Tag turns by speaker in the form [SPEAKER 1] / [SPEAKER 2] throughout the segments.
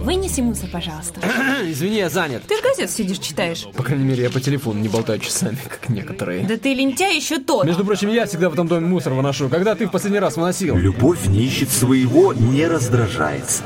[SPEAKER 1] вынеси мусор, пожалуйста.
[SPEAKER 2] Извини, я занят.
[SPEAKER 1] Ты ж газет сидишь, читаешь.
[SPEAKER 2] По крайней мере, я по телефону не болтаю часами, как некоторые.
[SPEAKER 1] Да ты лентяй еще тот.
[SPEAKER 2] Между прочим, я всегда в этом доме мусор выношу. Когда ты в последний раз выносил?
[SPEAKER 3] Любовь не ищет своего, не раздражается.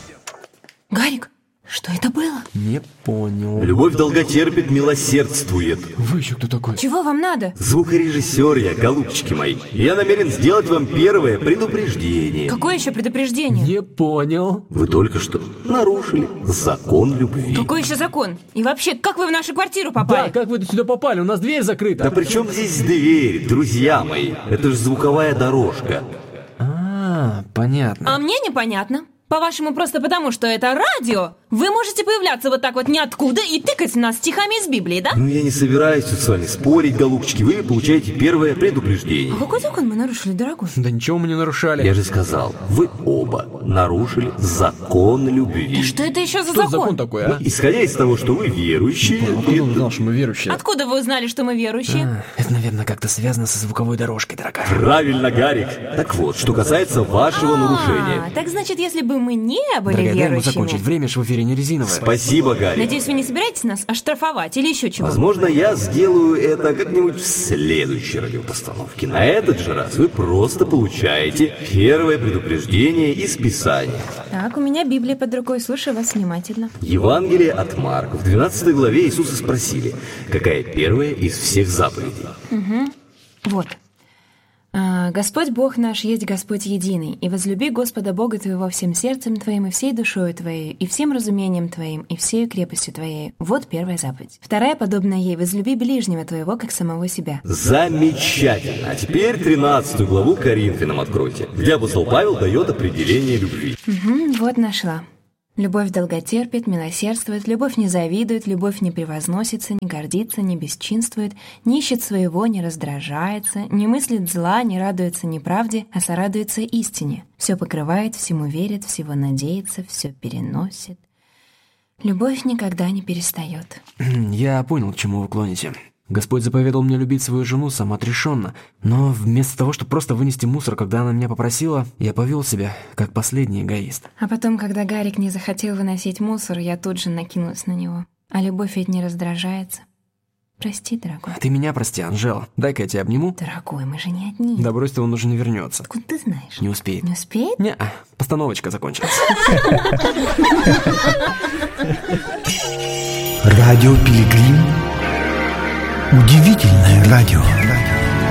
[SPEAKER 1] Гарик, что это было?
[SPEAKER 2] Не понял.
[SPEAKER 3] Любовь долготерпит, милосердствует.
[SPEAKER 2] Вы еще кто такой?
[SPEAKER 1] Чего вам надо?
[SPEAKER 3] Звукорежиссер я, голубчики мои. Я намерен сделать вам первое предупреждение.
[SPEAKER 1] Какое еще предупреждение?
[SPEAKER 2] Не понял.
[SPEAKER 3] Вы только что нарушили закон любви.
[SPEAKER 1] Какой еще закон? И вообще, как вы в нашу квартиру попали?
[SPEAKER 2] Да, как вы сюда попали? У нас дверь закрыта.
[SPEAKER 3] Да при чем здесь дверь, друзья мои? Это же звуковая дорожка.
[SPEAKER 2] Понятно.
[SPEAKER 1] А мне непонятно. По-вашему, просто потому, что это радио, вы можете появляться вот так вот ниоткуда и тыкать нас стихами из Библии, да?
[SPEAKER 3] Ну, я не собираюсь тут с вами спорить, голубчики. Вы получаете первое предупреждение.
[SPEAKER 1] А какой закон мы нарушили, дорогой?
[SPEAKER 2] Да ничего мы не нарушали.
[SPEAKER 3] Я же сказал, вы оба нарушили закон любви.
[SPEAKER 1] Да что это еще за
[SPEAKER 2] Что
[SPEAKER 1] закон?
[SPEAKER 2] за закон такой, а?
[SPEAKER 3] Исходя из того, что вы верующие,
[SPEAKER 2] Откуда он знал, что мы верующие?
[SPEAKER 1] Откуда вы узнали, что мы верующие?
[SPEAKER 2] Это, наверное, как-то связано со звуковой дорожкой, дорогая.
[SPEAKER 3] правильно, Гарик. Так вот, что касается вашего нарушения.
[SPEAKER 1] Так значит, если бы мы не были
[SPEAKER 2] Дорогая, дай ему
[SPEAKER 1] верующими...
[SPEAKER 2] закончить. Время ж в эфире не резиновое.
[SPEAKER 3] Спасибо, Гарик.
[SPEAKER 1] Надеюсь, вы не собираетесь нас оштрафовать или еще чего?
[SPEAKER 3] Возможно, я сделаю это как-нибудь в следующей радиопостановке. На этот же раз вы просто получаете первое предупреждение из Писания.
[SPEAKER 1] Так, у меня Библия под рукой, слушаю вас внимательно.
[SPEAKER 3] Евангелие от Марка. В 12 главе Иисуса спросили, какая первая из всех заповедей?
[SPEAKER 1] Вот. Господь Бог наш есть Господь единый, и возлюби Господа Бога твоего всем сердцем твоим, и всей душою твоей, и всем разумением твоим, и всею крепостью твоей. Вот первая заповедь. Вторая, подобная ей, возлюби ближнего твоего, как самого себя.
[SPEAKER 3] Замечательно. А теперь 13 главу Коринфянам откройте, где апостол Павел дает определение любви.
[SPEAKER 1] Вот нашла. Любовь долготерпит, милосердствует, любовь не завидует, любовь не превозносится, не гордится, не бесчинствует, не ищет своего, не раздражается, не мыслит зла, не радуется неправде, а сорадуется истине. Все покрывает, всему верит, всего надеется, все переносит. Любовь никогда не перестает.
[SPEAKER 2] Я понял, к чему вы клоните. Господь заповедал мне любить свою жену самоотрешенно, но вместо того, чтобы просто вынести мусор, когда она меня попросила, я повел себя как последний эгоист.
[SPEAKER 1] А потом, когда Гарик не захотел выносить мусор, я тут же накинулась на него. А любовь ведь не раздражается. Прости, дорогой.
[SPEAKER 2] Ты меня прости, Анжела. Дай-ка я тебя обниму.
[SPEAKER 1] Дорогой, мы же не одни.
[SPEAKER 2] Да брось ты, он уже не вернется.
[SPEAKER 1] Откуда ты знаешь?
[SPEAKER 2] Не успеет.
[SPEAKER 1] Не успеет?
[SPEAKER 2] Не-а, постановочка закончилась.
[SPEAKER 4] Радио Пилигрим. Удивительное радио.